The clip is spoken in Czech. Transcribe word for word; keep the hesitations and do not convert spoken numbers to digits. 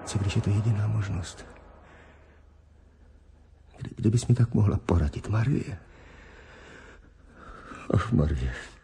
Co když je to jediná možnost? Kdy, kdybys mi tak mohla poradit, Marie. Ach, Marie.